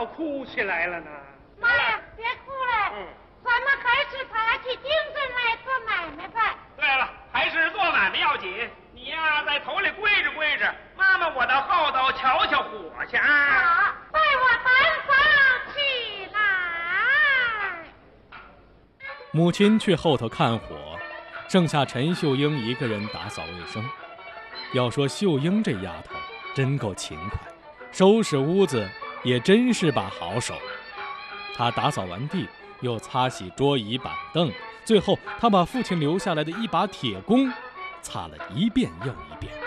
要哭起来了呢？ 妈呀，别哭了，咱们还是打起精神来做买卖吧。 对了，还是做买卖要紧。你呀，在头里归着归着，妈妈我到后头瞧瞧火去啊。 好，带我单房起来。 母亲去后头看火，剩下陈秀英一个人打扫卫生。要说秀英这丫头真够勤快，收拾屋子也真是把好手。她打扫完地，又擦洗桌椅板凳，最后她把父亲留下来的一把铁弓擦了一遍又一遍。